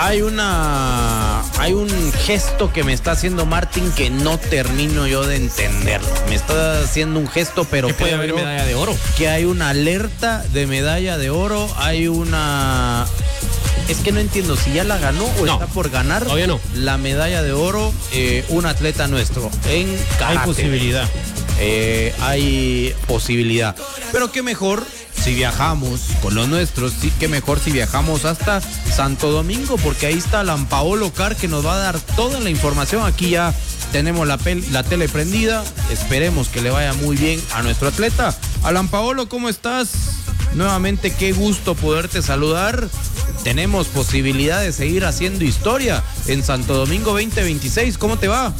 Hay un gesto que me está haciendo Martín que no termino yo de entenderlo. Me está haciendo un gesto, pero puede haber medalla de oro. Que hay una alerta de medalla de oro. Hay una... Es que no entiendo si ya la ganó o está por ganar. Todavía no. La medalla de oro, un atleta nuestro en karate. Hay posibilidad. Pero qué mejor si viajamos con los nuestros, sí, qué mejor si viajamos hasta Santo Domingo, porque ahí está Alan Paolo Car, que nos va a dar toda la información. Aquí ya tenemos la tele prendida. Esperemos que le vaya muy bien a nuestro atleta. Alan Paolo, ¿cómo estás? Nuevamente, qué gusto poderte saludar. Tenemos posibilidad de seguir haciendo historia en Santo Domingo 2026. ¿Cómo te va?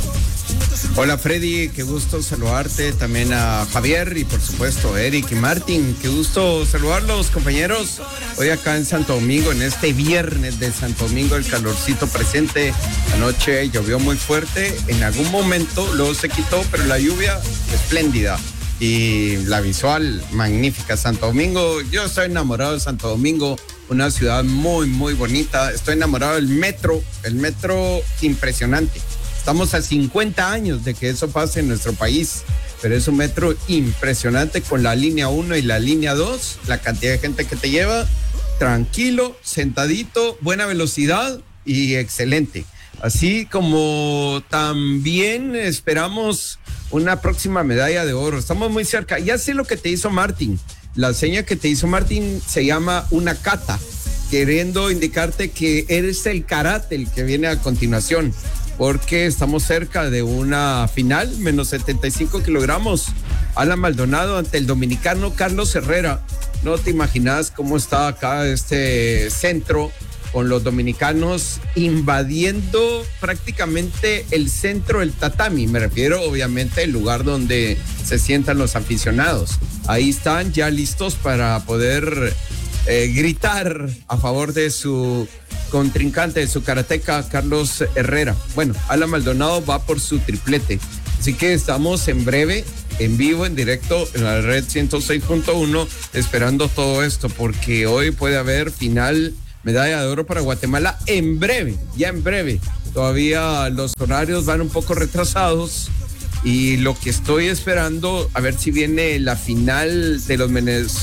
Hola Freddy, qué gusto saludarte, también a Javier y por supuesto Eric y Martín, qué gusto saludarlos compañeros. Hoy acá en Santo Domingo, en este viernes de Santo Domingo, el calorcito presente. Anoche llovió muy fuerte, en algún momento luego se quitó, pero la lluvia espléndida y la visual magnífica. Santo Domingo, yo estoy enamorado de Santo Domingo, una ciudad muy muy bonita. Estoy enamorado del metro, el metro impresionante. Estamos a 50 años de que eso pase en nuestro país, pero es un metro impresionante con la línea 1 y la línea 2, la cantidad de gente que te lleva, tranquilo, sentadito, buena velocidad y excelente. Así como también esperamos una próxima medalla de oro. Estamos muy cerca. Ya sé lo que te hizo Martín. La seña que te hizo Martín se llama una kata, queriendo indicarte que eres el karate el que viene a continuación, porque estamos cerca de una final, menos 75 kilogramos. Alan Maldonado ante el dominicano Carlos Herrera. No te imaginas cómo está acá este centro, con los dominicanos invadiendo prácticamente el centro del tatami. Me refiero obviamente al lugar donde se sientan los aficionados. Ahí están ya listos para poder gritar a favor de su contrincante, de su karateca Carlos Herrera. Bueno, Alan Maldonado va por su triplete. Así que estamos en breve, en vivo, en directo, en la red 106.1, esperando todo esto, porque hoy puede haber final, medalla de oro para Guatemala en breve, ya en breve. Todavía los horarios van un poco retrasados y lo que estoy esperando, a ver si viene la final de los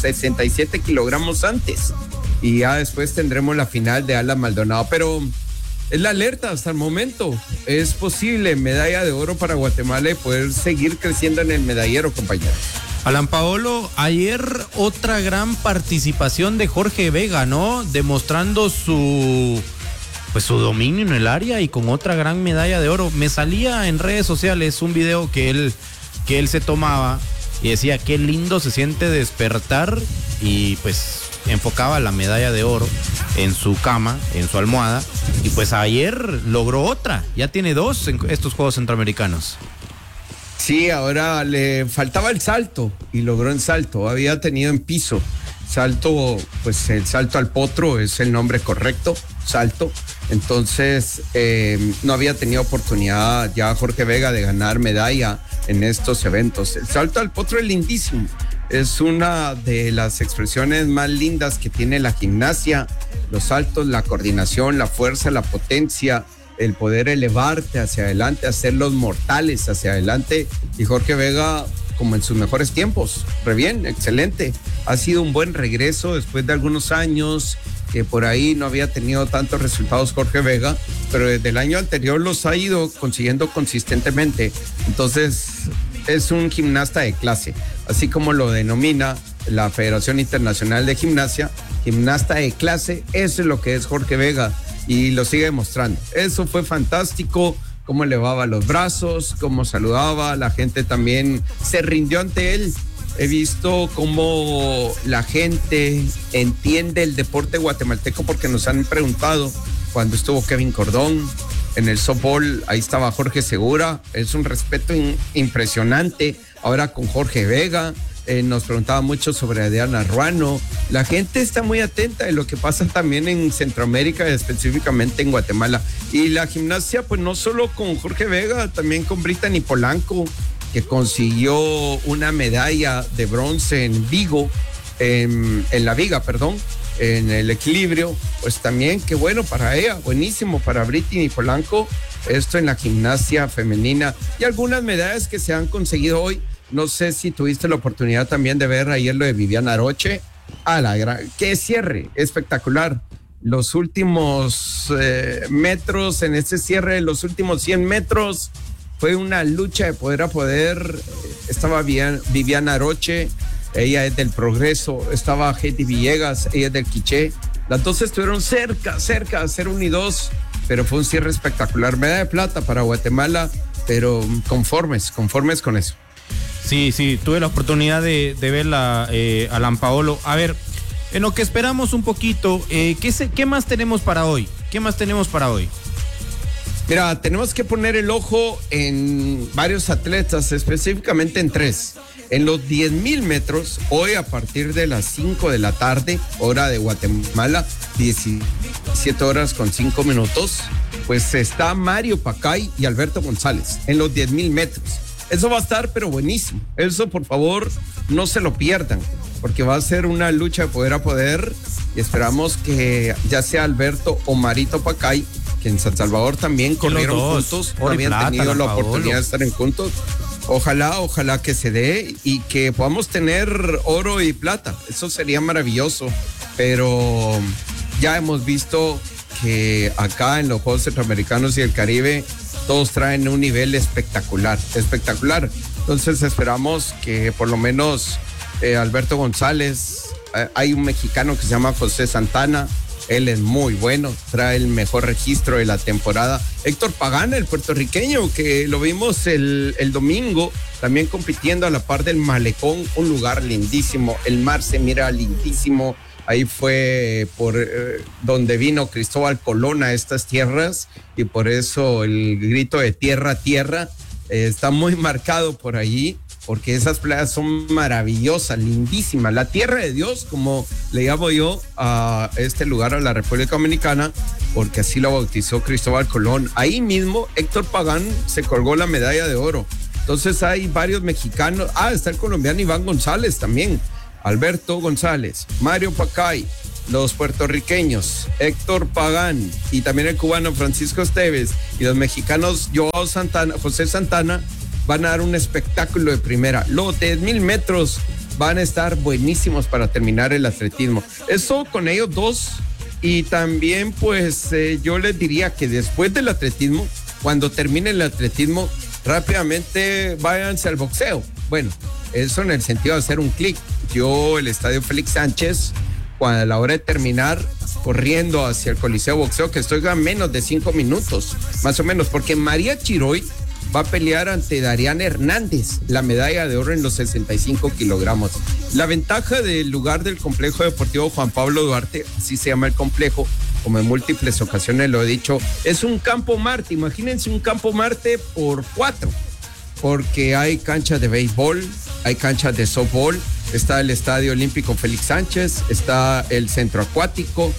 67 kilogramos antes. Y ya después tendremos la final de Alan Maldonado. Pero es la alerta hasta el momento. Es posible medalla de oro para Guatemala y poder seguir creciendo en el medallero, compañeros. Alan Paolo, ayer otra gran participación de Jorge Vega, ¿no? Demostrando su dominio en el área y con otra gran medalla de oro. Me salía en redes sociales un video que él se tomaba y decía qué lindo se siente despertar, y pues enfocaba la medalla de oro en su cama, en su almohada, y pues ayer logró otra, ya tiene 2 en estos Juegos Centroamericanos. Sí, ahora le faltaba el salto y logró en salto, había tenido en piso. Salto, pues el salto al potro es el nombre correcto, salto. Entonces no había tenido oportunidad ya Jorge Vega de ganar medalla en estos eventos. El salto al potro es lindísimo. Es una de las expresiones más lindas que tiene la gimnasia. Los saltos, la coordinación, la fuerza, la potencia, el poder elevarte hacia adelante, hacerlos mortales hacia adelante. Y Jorge Vega, como en sus mejores tiempos, re bien, excelente. Ha sido un buen regreso después de algunos años que por ahí no había tenido tantos resultados Jorge Vega, pero desde el año anterior los ha ido consiguiendo consistentemente. Entonces es un gimnasta de clase, así como lo denomina la Federación Internacional de Gimnasia, gimnasta de clase. Eso es lo que es Jorge Vega y lo sigue demostrando. Eso fue fantástico, cómo elevaba los brazos, cómo saludaba, la gente también se rindió ante él. He visto cómo la gente entiende el deporte guatemalteco, porque nos han preguntado cuando estuvo Kevin Cordón en el softball, ahí estaba Jorge Segura, es un respeto impresionante. Ahora con Jorge Vega, nos preguntaba mucho sobre Diana Ruano. La gente está muy atenta de lo que pasa también en Centroamérica, específicamente en Guatemala. Y la gimnasia, pues no solo con Jorge Vega, también con Brittany Polanco, que consiguió una medalla de bronce en Vigo, en la viga, perdón, en el equilibrio, pues también qué bueno para ella, buenísimo para Brittany Polanco, esto en la gimnasia femenina y algunas medallas que se han conseguido hoy. No sé si tuviste la oportunidad también de ver ayer lo de Viviana Aroche. ¡Qué cierre! Espectacular. Los últimos metros, en ese cierre, los últimos 100 metros, fue una lucha de poder a poder. Estaba Viviana Aroche, ella es del Progreso, estaba Heidi Villegas, ella es del Quiché. Las dos estuvieron cerca de hacer 1 y 2, pero fue un cierre espectacular. Medalla de plata para Guatemala, pero conformes con eso. Sí, tuve la oportunidad de verla, Alan Paolo. A ver, en lo que esperamos un poquito, ¿qué más tenemos para hoy? Mira, tenemos que poner el ojo en varios atletas, específicamente en 3. En los 10,000 metros, hoy a partir de las 5 de la tarde, hora de Guatemala, 17 horas con 5 minutos, pues está Mario Pacay y Alberto González en los 10,000 metros. Eso va a estar, pero buenísimo. Eso, por favor, no se lo pierdan, porque va a ser una lucha de poder a poder y esperamos que ya sea Alberto o Marito Pacay, que en San Salvador también corrieron juntos, no habían tenido la oportunidad de estar en juntos. Ojalá que se dé y que podamos tener oro y plata. Eso sería maravilloso, pero ya hemos visto que acá en los Juegos Centroamericanos y el Caribe todos traen un nivel espectacular. Entonces esperamos que por lo menos Alberto González, hay un mexicano que se llama José Santana, él es muy bueno, trae el mejor registro de la temporada. Héctor Pagán, el puertorriqueño, que lo vimos el domingo, también compitiendo a la par del Malecón, un lugar lindísimo, el mar se mira lindísimo. Ahí fue por donde vino Cristóbal Colón a estas tierras y por eso el grito de tierra, tierra, está muy marcado por allí, porque esas playas son maravillosas, lindísimas. La tierra de Dios, como le llamo yo a este lugar, a la República Dominicana, porque así lo bautizó Cristóbal Colón. Ahí mismo Héctor Pagán se colgó la medalla de oro. Entonces hay varios mexicanos. Está el colombiano Iván González también. Alberto González, Mario Pacay, los puertorriqueños, Héctor Pagán y también el cubano Francisco Esteves y los mexicanos José Santana van a dar un espectáculo de primera. Los 10,000 metros van a estar buenísimos para terminar el atletismo. Eso con ellos dos y también pues yo les diría que después del atletismo, cuando termine el atletismo, rápidamente váyanse al boxeo. Bueno, eso en el sentido de hacer un clic. Yo, el estadio Félix Sánchez, a la hora de terminar, corriendo hacia el Coliseo Boxeo, que estoy a menos de 5 minutos, más o menos, porque María Chiroy va a pelear ante Dariana Hernández, la medalla de oro en los 65 kilogramos. La ventaja del lugar del complejo deportivo Juan Pablo Duarte, así se llama el complejo, como en múltiples ocasiones lo he dicho, es un campo Marte. Imagínense un campo Marte por 4, porque hay canchas de béisbol, hay canchas de softball, está el Estadio Olímpico Félix Sánchez, está el centro acuático,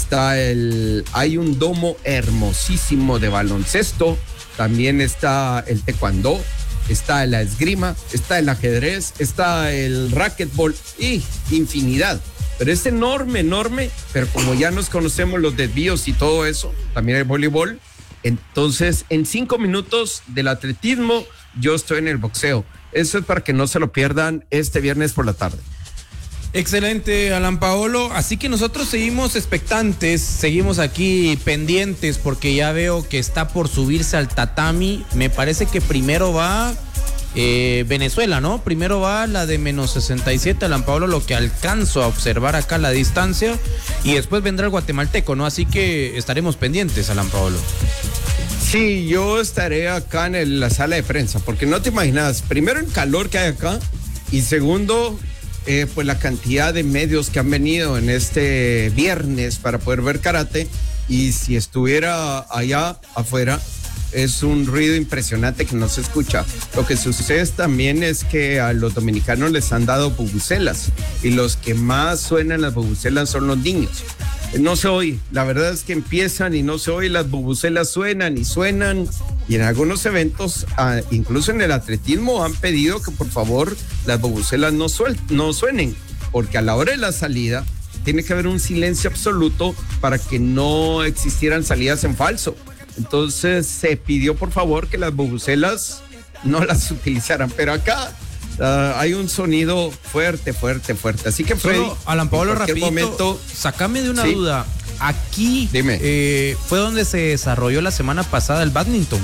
hay un domo hermosísimo de baloncesto, también está el taekwondo, está la esgrima, está el ajedrez, está el racquetball y infinidad. Pero es enorme, pero como ya nos conocemos los desvíos y todo eso, también el voleibol, entonces en 5 minutos del atletismo yo estoy en el boxeo. Eso es para que no se lo pierdan este viernes por la tarde. Excelente, Alan Paolo. Así que nosotros seguimos expectantes, seguimos aquí pendientes, porque ya veo que está por subirse al tatami. Me parece que primero va Venezuela, ¿no? Primero va la de menos 67, Alan Paolo, lo que alcanzo a observar acá a la distancia. Y después vendrá el guatemalteco, ¿no? Así que estaremos pendientes, Alan Paolo. Sí, yo estaré acá en la sala de prensa, porque no te imaginas, primero el calor que hay acá y segundo, pues la cantidad de medios que han venido en este viernes para poder ver karate, y si estuviera allá afuera es un ruido impresionante que no se escucha. Lo que sucede también es que a los dominicanos les han dado bubucelas y los que más suenan las bubucelas son los niños. No se oye, la verdad es que empiezan y no se oye, las bubucelas suenan y en algunos eventos, incluso en el atletismo, han pedido que por favor las bubucelas no suenen, porque a la hora de la salida tiene que haber un silencio absoluto para que no existieran salidas en falso. Entonces se pidió por favor que las bubucelas no las utilizaran, pero acá hay un sonido fuerte. Así que Freddy, solo, Alan Paolo, rapidito, sacame de una duda. Aquí fue donde se desarrolló la semana pasada el bádminton.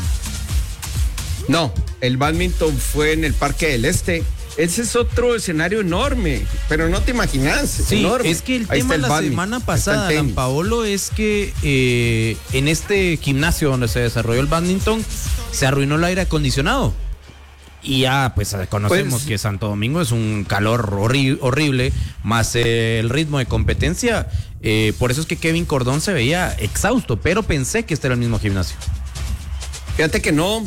No, el bádminton fue en el Parque del Este. Ese es otro escenario enorme, pero no te imaginas. Sí, enorme. Es que el tema de la semana pasada, Alan Paolo, es que en este gimnasio donde se desarrolló el bádminton se arruinó el aire acondicionado. Y ya, pues conocemos que Santo Domingo es un calor horrible, más el ritmo de competencia. Por eso es que Kevin Cordón se veía exhausto, pero pensé que este era el mismo gimnasio. Fíjate que no,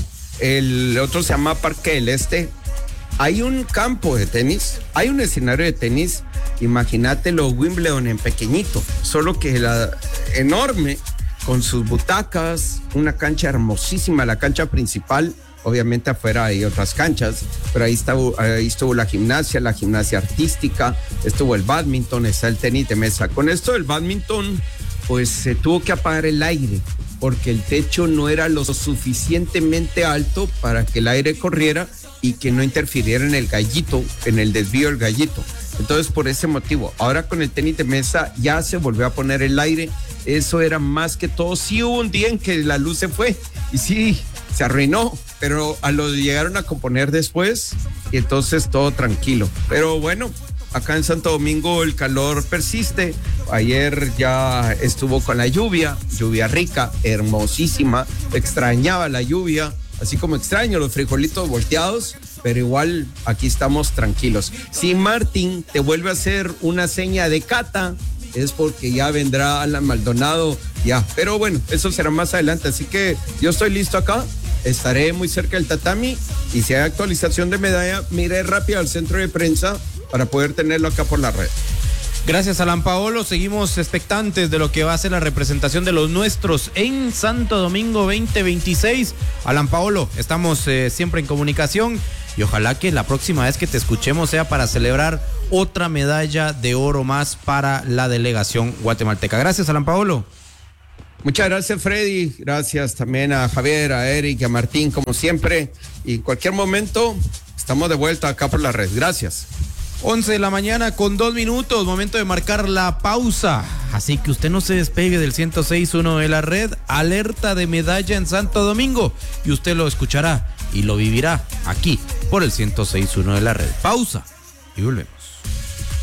el otro se llama Parque del Este. Hay un campo de tenis, hay un escenario de tenis, imagínatelo, Wimbledon en pequeñito, solo que la enorme, con sus butacas, una cancha hermosísima, la cancha principal. Obviamente afuera hay otras canchas, pero ahí estuvo la gimnasia artística, estuvo el bádminton, está el tenis de mesa. Con esto del bádminton, pues se tuvo que apagar el aire, porque el techo no era lo suficientemente alto para que el aire corriera y que no interfiriera en el gallito, en el desvío del gallito. Entonces, por ese motivo, ahora con el tenis de mesa ya se volvió a poner el aire. Eso era más que todo. Sí hubo un día en que la luz se fue y sí, se arruinó, pero lo llegaron a componer después y entonces todo tranquilo. Pero bueno, acá en Santo Domingo el calor persiste. Ayer ya estuvo con la lluvia rica, hermosísima. Extrañaba la lluvia, así como extraño los frijolitos volteados, pero igual aquí estamos tranquilos. Si Martín te vuelve a hacer una seña de cata, es porque ya vendrá Alan Maldonado, ya. Pero bueno, eso será más adelante, así que yo estoy listo acá. Estaré muy cerca del tatami y si hay actualización de medalla, miré rápido al centro de prensa para poder tenerlo acá por la red. Gracias, Alan Paolo. Seguimos expectantes de lo que va a ser la representación de los nuestros en Santo Domingo 2026. Alan Paolo, estamos siempre en comunicación y ojalá que la próxima vez que te escuchemos sea para celebrar otra medalla de oro más para la delegación guatemalteca. Gracias, Alan Paolo. Muchas gracias, Freddy. Gracias también a Javier, a Eric y a Martín, como siempre. Y en cualquier momento estamos de vuelta acá por la red. Gracias. 11 de la mañana con 2 minutos, momento de marcar la pausa. Así que usted no se despegue del 106.1 de la red. Alerta de medalla en Santo Domingo. Y usted lo escuchará y lo vivirá aquí por el 106.1 de la red. Pausa y volvemos.